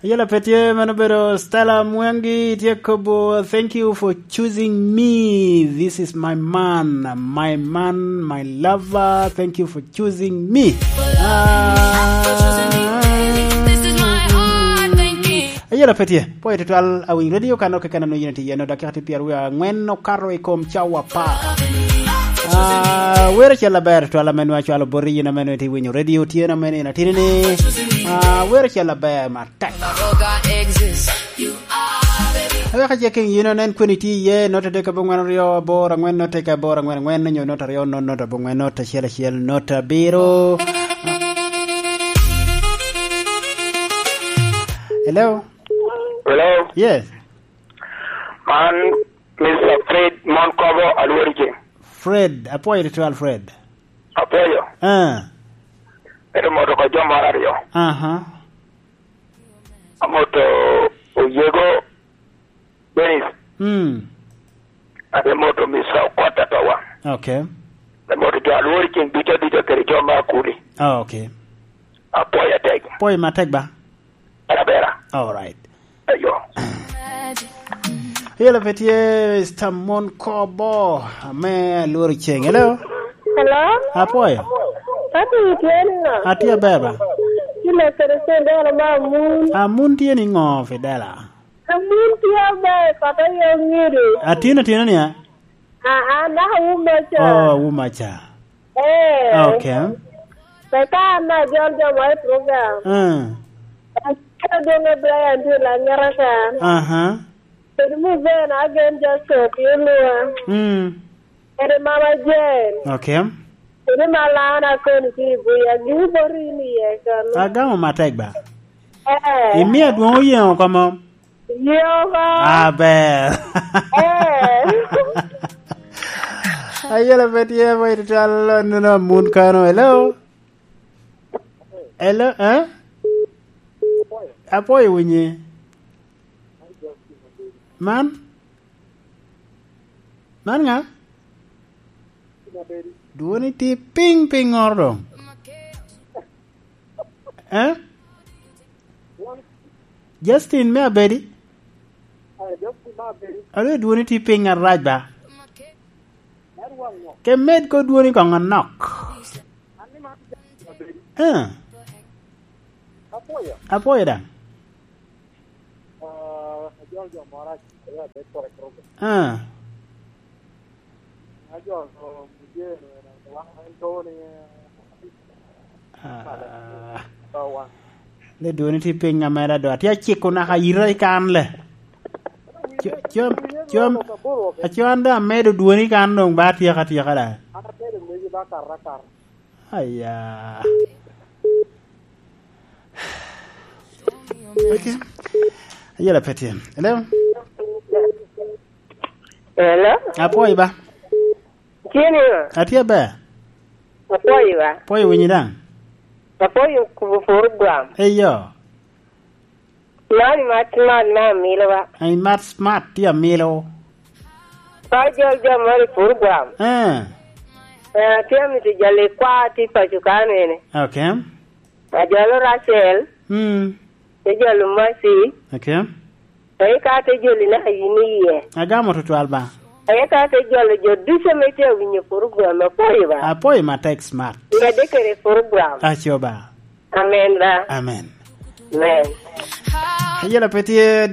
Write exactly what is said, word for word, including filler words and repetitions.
Yala Petie Manabero Stella Mwangi Jacobo, thank you for choosing me. This is my man, my man, my lover. Thank you for choosing me. Yala Petie, poet tual awing radio kano ke kanano yinati yano dakati piarua ngweno karo ikom chawa pa. Ah, where shall I bear to Alamenu Chala Bori in a minute when you radio Tiana Many in a Tini? Ah, where shall I bear my tech? I checking you know, and quinity, yeah, not a take a bongario bor and when not take a bor and when when you're not a real, no, not a bonga, not a shell, shell, not a biro. Hello? Hello? Yes. Man, Mister Fred Moncovo Alworike. Fred, apoyo to Alfred. Apoyo. Ah. Ero moto ko jomarario. Uh-huh. Amoto Oyego Benis. Hmm. Ade moto Mister Kwata Tawa. Okay. The moto to Alworike bito bito kere joma kuri. Oh, okay. Apoyo tag. Apoyo mategba. Arabera. All right. Ayo. Hello, Petie, Stamon Kobo, me Luri Cheng. Hello? Hello? Apoy? Ati itena. Ati abeba. Kila serese dela ma mun. Amun tieni ngo Fidela. Amun tia ba kata yo ngiri. Ati na tina niya? Ah ah na umacha. Oh, umacha. Eh. Okay. Kata na jonjo mai program. Hmm. Kata dona Brian tu la ngarakan. Uh-huh. Pero mu ven again just so you know. Hmm. Ere mama Jane. Okay. Ere malana kon ki buya gi bori ni e kan. Agamo mategba. Eh. Imi adwo yen komo. Yo ba. Abe. Eh. Ayela Petie boy talo no mun kano. Hello? Hello, eh? Apoy winyi. Man? Man nga? Duoni ti ping ping ordo. Eh? Justin me abedi? Alo duoni ti ping arraj ba? Ke med ko duoni ko nganok. Eh? Apoy da? Ah. Le duoni ti pinga mera do. Ti chiko na ka ira kan le. Chom chom a chonda medo duoni kan dong ba ti ka ti ka da. Ayya. Okay. Ayala Petie. Hello? Hello? Apoy ba? Kini? Ati ba? Apoy ba? Apoy winyi dang? Apoy ku program. Hey yo. Mani mat man na milo ba? Ay mat smart ti amilo. Pa jol jam mari program. Eh. Eh tiam ti jale kwa ti pachukane ne. Okay. Ajalo Rachel. Hmm. Ejalo Masi. Okay. Ay ka te joli na yini ye. Agamo to alba. Ay ka te joli jo dise mete winyo program apoy ba. Apoy ma tech smart. Ya dekere program. Achoba. Amen ba. Amen. Amen. Ayala Petie